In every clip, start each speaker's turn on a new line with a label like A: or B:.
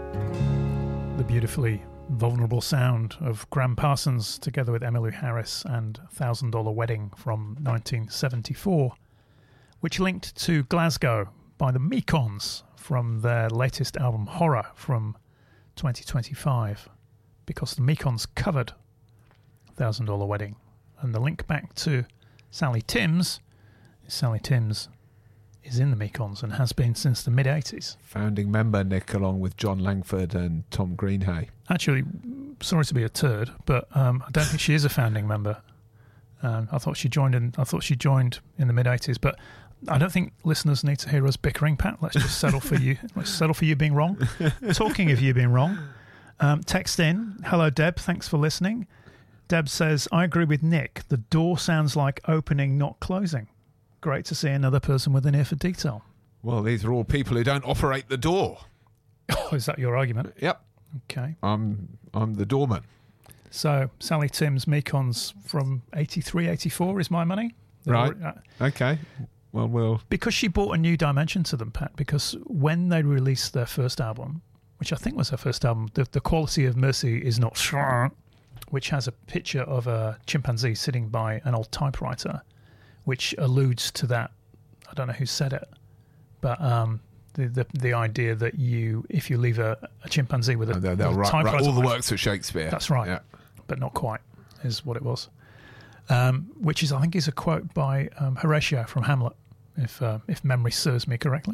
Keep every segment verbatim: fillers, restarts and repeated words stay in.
A: The beautifully vulnerable sound of Graham Parsons together with Emmylou Harris and Thousand Dollar Wedding from nineteen seventy-four, which linked to Glasgow by the Mekons from their latest album Horror from twenty twenty-five, because the Mekons covered Thousand Dollar Wedding. And the link back to Sally Timms is Sally Timms is in the Mekons and has been since the mid-eighties.
B: Founding member, Nick, along with John Langford and Tom Greenhay.
A: Actually, sorry to be a turd, but um, I don't think she is a founding member. Um, I thought she joined in. I thought she joined in the mid-eighties, but I don't think listeners need to hear us bickering, Pat. Let's just settle for you. Let's settle for you being wrong. Talking of you being wrong, um, text in. Hello, Deb. Thanks for listening. Deb says, I agree with Nick. The door sounds like opening, not closing. Great to see another person with an ear for detail.
B: Well, these are all people who don't operate the door.
A: Oh, is that your argument?
B: Yep.
A: Okay.
B: I'm I'm the doorman.
A: So, Sally Timms, Mekons from eighty-three, eighty-four is my money.
B: Right.
A: Uh,
B: Okay. Well, we'll...
A: Because she brought a new dimension to them, Pat, because when they released their first album, which I think was their first album, the, the Quality of Mercy is Not Sure, which has a picture of a chimpanzee sitting by an old typewriter, which alludes to that. I don't know who said it, but um, the, the the idea that you, if you leave a, a chimpanzee with a,
B: oh, they'll,
A: with
B: they'll
A: a
B: write,
A: typewriter,
B: write all the works of Shakespeare.
A: That's right,
B: yeah.
A: But not quite, is what it was. Um, which is, I think, is a quote by um, Horatio from Hamlet, if uh, if memory serves me correctly.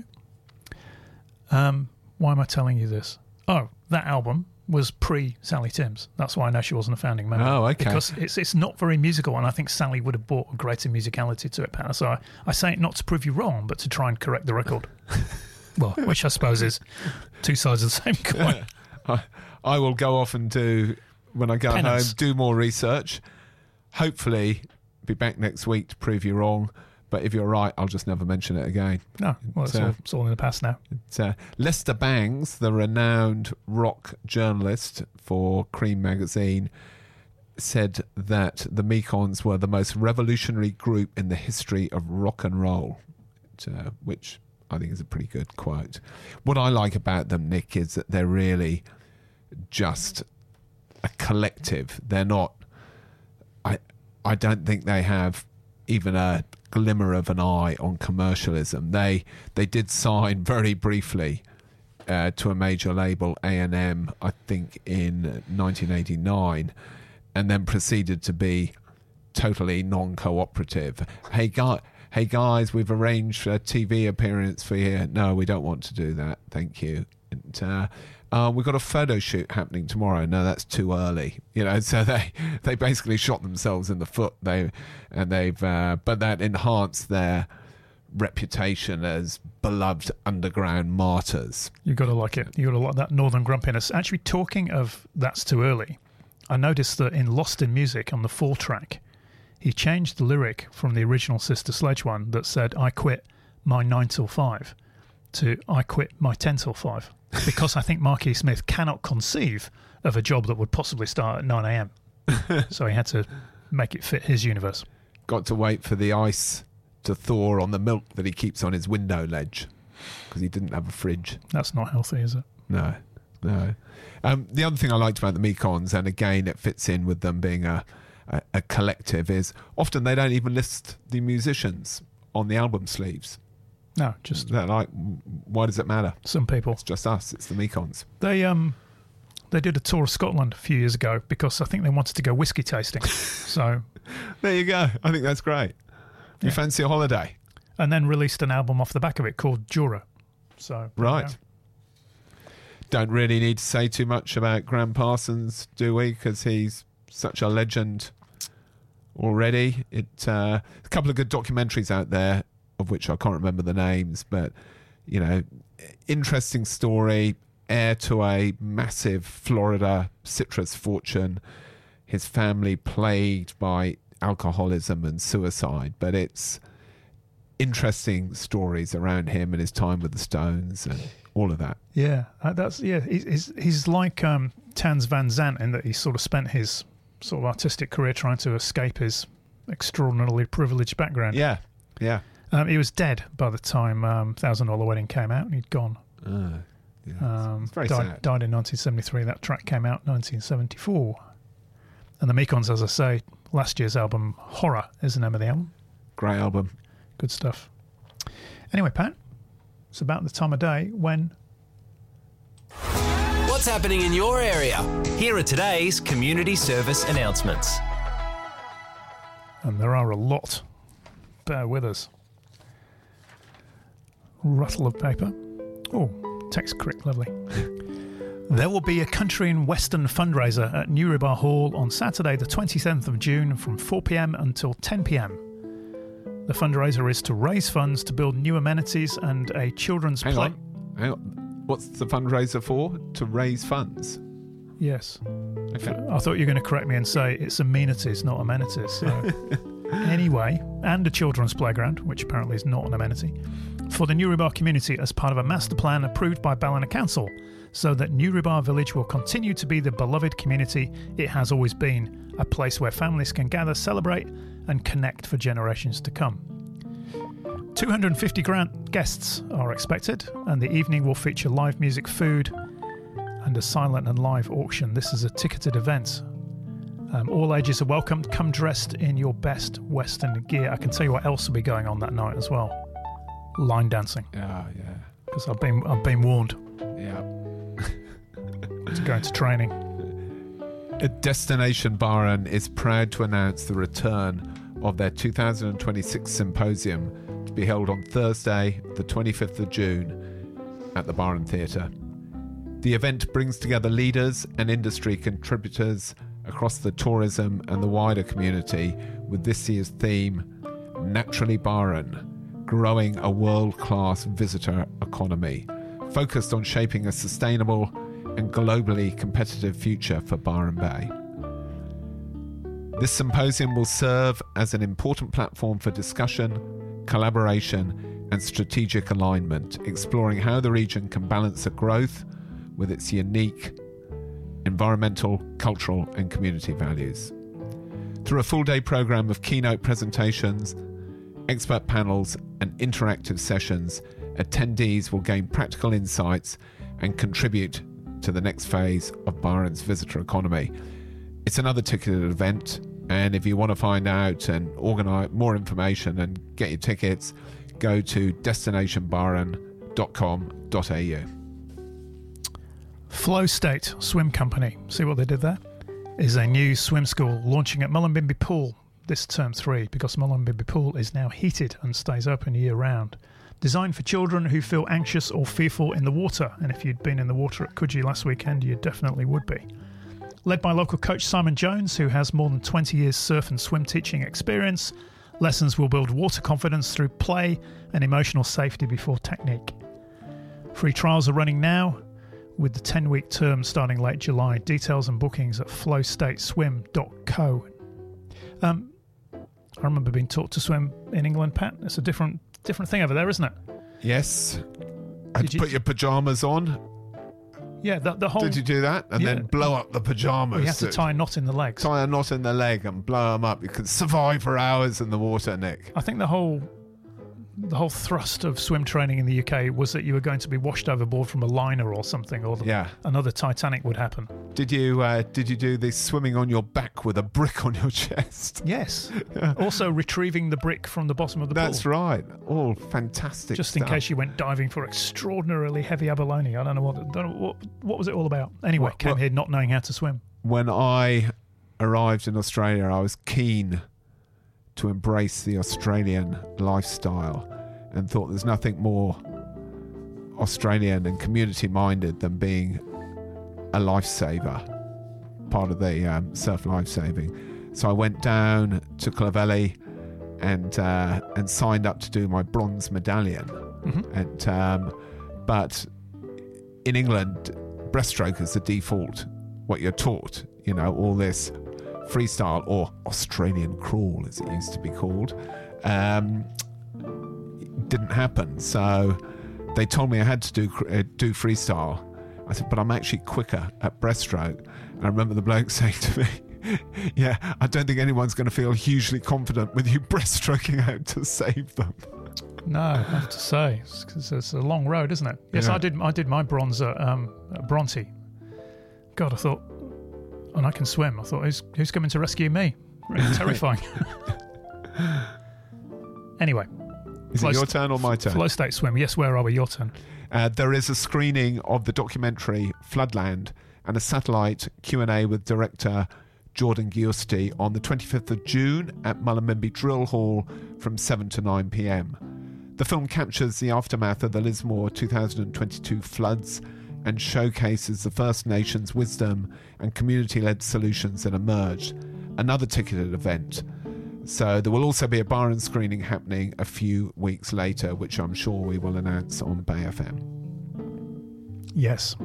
A: Um, why am I telling you this? Oh, that album was pre-Sally Timms. That's why I know she wasn't a founding member.
B: Oh, okay.
A: Because it's it's not very musical, and I think Sally would have brought a greater musicality to it, Pat. So I, I say it not to prove you wrong, but to try and correct the record. Well, which I suppose is two sides of the same coin.
B: I, I will go off and do, when I go
A: Penance.
B: home, do more research. Hopefully, be back next week to prove you wrong. But if you're right, I'll just never mention it again.
A: No, well, it's,
B: So-
A: all, it's all in the past now.
B: It's, uh, Lester Bangs, the renowned rock journalist for Cream magazine, said that the Mekons were the most revolutionary group in the history of rock and roll, uh, which I think is a pretty good quote. What I like about them, Nick, is that they're really just a collective. They're not... I, I don't think they have even a glimmer of an eye on commercialism. They they did sign very briefly uh, to a major label, A and M, I think in nineteen eighty-nine, and then proceeded to be totally non-cooperative. Hey, guy, hey guys, we've arranged a T V appearance for you. No, we don't want to do that. Thank you. And, uh, uh, we've got a photo shoot happening tomorrow. No, that's too early. You know, so they, they basically shot themselves in the foot. They and they've, uh, but that enhanced their reputation as beloved underground martyrs.
A: You've got to like it. You've got to like that northern grumpiness. Actually, talking of that's too early, I noticed that in Lost in Music on the four track, he changed the lyric from the original Sister Sledge one that said, I quit my nine till five to I quit my ten till five. Because I think Mark E. Smith cannot conceive of a job that would possibly start at nine a.m. So he had to make it fit his universe.
B: Got to wait for the ice to thaw on the milk that he keeps on his window ledge because he didn't have a fridge.
A: That's not healthy, is it?
B: No, no. Um, the other thing I liked about the Mekons, and again it fits in with them being a, a, a collective, is often they don't even list the musicians on the album sleeves.
A: No, just
B: They're like, why does it matter?
A: some people.
B: It's just us. It's the Mekons.
A: They um they did a tour of Scotland a few years ago because I think they wanted to go whiskey tasting. So
B: There you go. I think that's great. You
A: Yeah.
B: fancy a holiday?
A: and then released an album off the back of it called Jura. So there you
B: Right.
A: go.
B: Don't really need to say too much about Graham Parsons, do we? Because he's such a legend already. It uh, a couple of good documentaries out there, of which I can't remember the names, but you know, interesting story. Heir to a massive Florida citrus fortune, his family plagued by alcoholism and suicide, but it's interesting stories around him and his time with the Stones and all of that.
A: Yeah, uh, that's yeah. He's he's, he's like um, Tans Van Zandt in that he sort of spent his sort of artistic career trying to escape his extraordinarily privileged background.
B: Yeah, yeah.
A: Um, he was dead by the time um, Thousand Dollar Wedding came out, and he'd gone.
B: Uh, Yeah,
A: Um,
B: it's very
A: died,
B: sad.
A: died in nineteen seventy-three. That track came out in nineteen seventy-four. And the Mekons, as I say, last year's album, Horror, is the name of the album.
B: Great album.
A: Good stuff. Anyway, Pat, it's about the time of day when...
C: What's happening in your area? Here are today's community service announcements.
A: And there are a lot. Bear with us. Rattle of paper. Oh, text correct, lovely. There will be a Country and Western fundraiser at Newrybar Hall on Saturday the twenty-seventh of June from four p.m. until ten p.m. The fundraiser is to raise funds to build new amenities and a children's
B: Hang
A: play...
B: on. Hang on. What's the fundraiser for? To raise funds?
A: Yes.
B: Okay.
A: I thought you were going to correct me and say it's amenities, not amenities. So. Anyway, and a children's playground, which apparently is not an amenity, for the Newrybar community as part of a master plan approved by Ballina Council, so that Newrybar Village will continue to be the beloved community it has always been, a place where families can gather, celebrate and connect for generations to come. two hundred fifty grant guests are expected, and the evening will feature live music, food and a silent and live auction. This is a ticketed event. Um, all ages are welcome. Come dressed in your best Western gear. I can tell you what else will be going on that night as well. Line dancing.
B: Yeah, yeah.
A: Because I've been I've been warned
B: Yeah.
A: to go into training.
B: Destination Barron is proud to announce the return of their two thousand twenty-six symposium to be held on Thursday, the twenty-fifth of June at the Barron Theatre. The event brings together leaders and industry contributors across the tourism and the wider community with this year's theme, Naturally Barron, growing a world-class visitor economy, focused on shaping a sustainable and globally competitive future for Byron Bay. This symposium will serve as an important platform for discussion, collaboration and strategic alignment, exploring how the region can balance a growth with its unique environmental, cultural and community values. Through a full-day programme of keynote presentations, expert panels and interactive sessions, attendees will gain practical insights and contribute to the next phase of Byron's visitor economy. It's another ticketed event, and if you want to find out and organise more information and get your tickets, go to destination byron dot com dot a u.
A: Flow State Swim Company, see what they did there? Is a new swim school launching at Mullumbimby Pool this term three, because Mullumbimby Pool is now heated and stays open year round. Designed for children who feel anxious or fearful in the water, and if you'd been in the water at Coogee last weekend, you definitely would be. Led by local coach Simon Jones, who has more than twenty years surf and swim teaching experience, lessons will build water confidence through play and emotional safety before technique. Free trials are running now, with the ten-week term starting late July. Details and bookings at flow state swim dot co. Um, I remember being taught to swim in England, Pat. It's a different different thing over there, isn't it?
B: Yes. I'd
A: you-
B: put your pyjamas on.
A: Yeah, the, the whole...
B: Did you do that? And
A: Yeah.
B: then blow up the pyjamas.
A: You have to tie a knot in the legs.
B: Tie a knot in the leg and blow them up. You could survive for hours in the water, Nick.
A: I think the whole the whole thrust of swim training in the U K was that you were going to be washed overboard from a liner or something, or the,
B: Yeah.
A: another Titanic would happen.
B: Did you uh, did you do this swimming on your back with a brick on your chest?
A: Yes. Also retrieving the brick from the bottom of the
B: That's
A: pool.
B: right. All fantastic
A: Just in
B: stuff.
A: case you went diving for extraordinarily heavy abalone. I don't know what don't know what, what was it all about. Anyway,
B: Well,
A: came
B: well-
A: here not knowing how to swim.
B: When I arrived in Australia, I was keen to embrace the Australian lifestyle and thought there's nothing more Australian and community minded than being a lifesaver, part of the um, surf lifesaving. So I went down to Clovelly and uh, and signed up to do my bronze medallion.
A: Mm-hmm.
B: And um, but in England, breaststroke is the default, what you're taught. You know, all this freestyle or Australian crawl, as it used to be called, um, didn't happen. So they told me I had to do uh, do freestyle. I said, but I'm actually quicker at breaststroke. And I remember the bloke saying to me, yeah, I don't think anyone's going to feel hugely confident with you breaststroking out to save them.
A: No, I have to say, it's, it's a long road, isn't it? Yes,
B: Yeah.
A: I did. I did my bronze at, um, at Bronte. God, I thought, and I can swim. I thought, who's who's coming to rescue me? Really terrifying. Anyway,
B: Is
A: Flow
B: it your
A: st-
B: turn or my turn?
A: Flow State Swim. Yes, where are we? Your turn.
B: Uh, there is a screening of the documentary Floodland and a satellite Q and A with director Jordan Giusti on the twenty-fifth of June at Mullumbimby Drill Hall from seven to nine p.m. The film captures the aftermath of the Lismore two thousand twenty-two floods and showcases the First Nations wisdom and community-led solutions that emerged. Another ticketed event. So there will also be a bar and screening happening a few weeks later, which I'm sure we will announce on Bay F M.
A: Yes.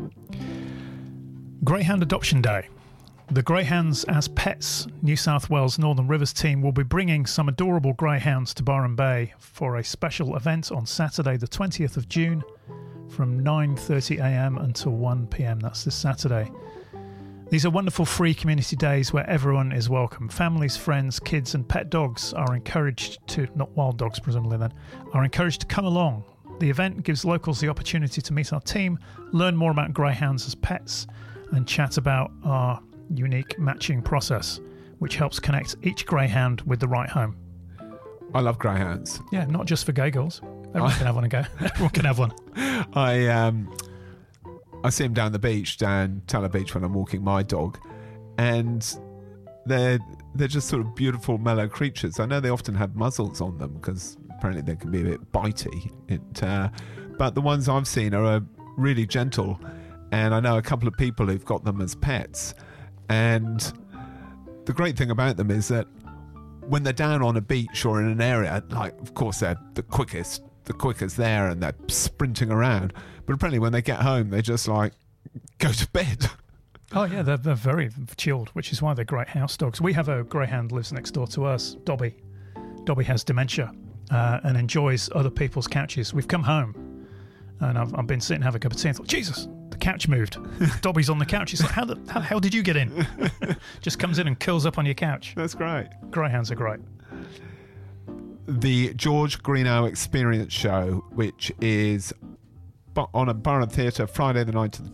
A: Greyhound Adoption Day. The Greyhounds as Pets New South Wales Northern Rivers team will be bringing some adorable greyhounds to Byron Bay for a special event on Saturday the twentieth of June from nine thirty a.m. until one p.m. That's this Saturday. These are wonderful free community days where everyone is welcome. Families, friends, kids and pet dogs are encouraged to, not wild dogs presumably then, are encouraged to come along. The event gives locals the opportunity to meet our team, learn more about greyhounds as pets and chat about our unique matching process, which helps connect each greyhound with the right home.
B: I love greyhounds.
A: Yeah, not just for gay girls. Everyone can have one and go. Everyone can have one.
B: I um, I see them down the beach, down Teller Beach, when I'm walking my dog, and they're they're just sort of beautiful, mellow creatures. I know they often have muzzles on them because apparently they can be a bit bitey. It, uh, but the ones I've seen are uh, really gentle, and I know a couple of people who've got them as pets. And the great thing about them is that when they're down on a beach or in an area, like, of course, they're the quickest, the quickest there, and they're sprinting around. But apparently when they get home, they just, like, go to bed.
A: Oh, yeah, they're, they're very chilled, which is why they're great house dogs. We have a greyhound lives next door to us, Dobby. Dobby has dementia uh, and enjoys other people's couches. We've come home, and I've, I've been sitting having a cup of tea and thought, Jesus, the couch moved. Dobby's on the couch. He's like, how the how, how did you get in? Just comes in and curls up on your couch.
B: That's great.
A: Greyhounds are great.
B: The George Greenough Experience Show, which is on a Byron Theatre Friday the nineteenth,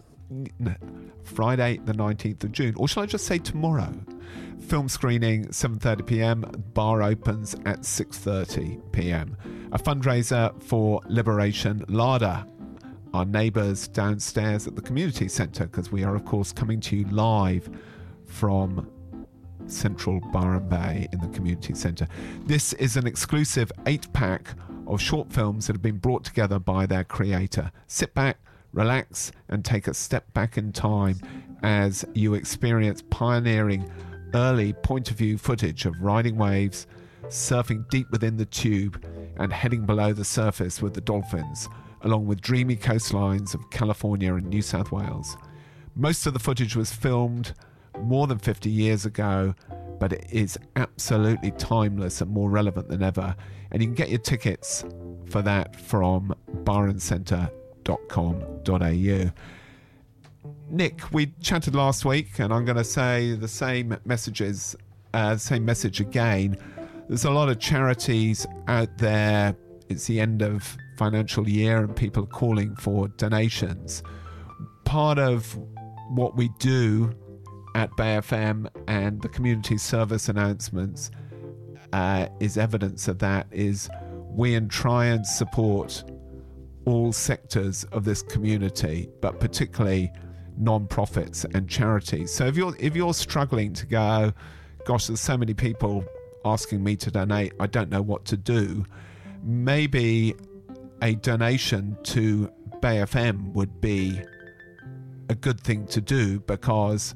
B: Friday the nineteenth of June, or shall I just say tomorrow? Film screening seven thirty p.m. Bar opens at six thirty p.m. A fundraiser for Liberation Larder, our neighbours downstairs at the community centre, because we are of course coming to you live from central Byron Bay in the community centre. This is an exclusive eight pack of short films that have been brought together by their creator. Sit back, relax and take a step back in time as you experience pioneering early point of view footage of riding waves, surfing deep within the tube and heading below the surface with the dolphins, along with dreamy coastlines of California and New South Wales. Most of the footage was filmed more than fifty years ago, but it is absolutely timeless and more relevant than ever. And you can get your tickets for that from byron centre dot com dot a u. Nick, we chatted last week, and I'm going to say the same messages, uh, same message again. There's a lot of charities out there. It's the end of financial year and people are calling for donations. Part of what we do at Bay F M and the community service announcements uh, is evidence of that, is we and try and support all sectors of this community, but particularly non-profits and charities. So if you're if you're struggling to go, gosh, there's so many people asking me to donate, I don't know what to do, maybe a donation to Bay F M would be a good thing to do, because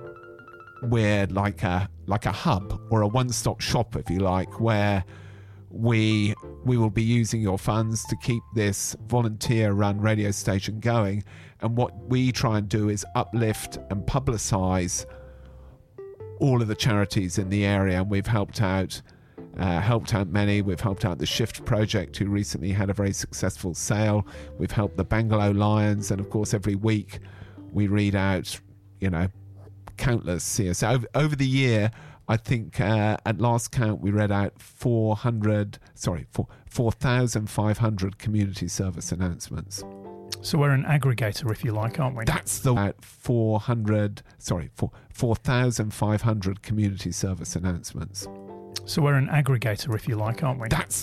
B: we're like a like a hub or a one-stop shop, if you like, where we we will be using your funds to keep this volunteer-run radio station going. And what we try and do is uplift and publicise all of the charities in the area. And we've helped out uh, helped out many. We've helped out the Shift Project, who recently had a very successful sale. We've helped the Bangalow Lions, and of course every week we read out, you know, countless C S O. Over, over the year, I think uh, at last count we read out four hundred, sorry, four thousand five hundred community service announcements.
A: So we're an aggregator, if you like, aren't we?
B: That's the at four hundred, sorry, four thousand five hundred community service announcements.
A: So we're an aggregator, if you like, aren't we?
B: That's